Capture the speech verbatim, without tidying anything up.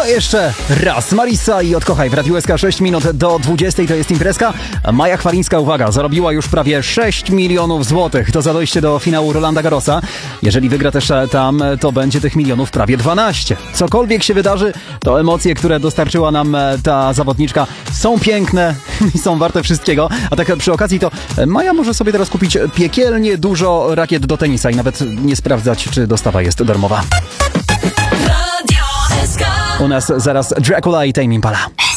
To jeszcze raz. Marisa i Odkochaj w Radiu S K. sześć minut do dwudziestej to jest imprezka. Maja Chwalińska, uwaga, zarobiła już prawie sześć milionów złotych. To za dojście do finału Rolanda Garrosa. Jeżeli wygra też tam, to będzie tych milionów prawie dwanaście. Cokolwiek się wydarzy, to emocje, które dostarczyła nam ta zawodniczka, są piękne i są warte wszystkiego. A tak przy okazji to Maja może sobie teraz kupić piekielnie dużo rakiet do tenisa i nawet nie sprawdzać, czy dostawa jest darmowa. U nas zaraz Dracula i Tame Impala.